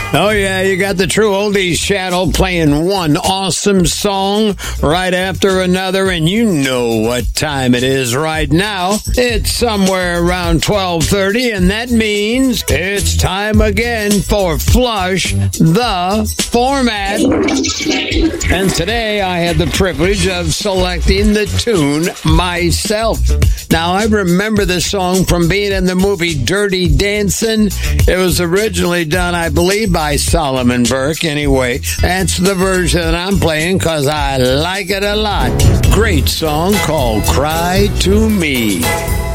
Oh, yeah, you got the true oldies shadow playing one awesome song right after another, and you know what time it is right now. It's somewhere around 12:30, and that means it's time again for Flush the Format. And today I had the privilege of selecting the tune myself. Now, I remember this song from being in the movie Dirty Dancing. It was originally done, I believe, by Solomon Burke. Anyway, that's the version that I'm playing because I like it a lot. Great song called Cry to Me.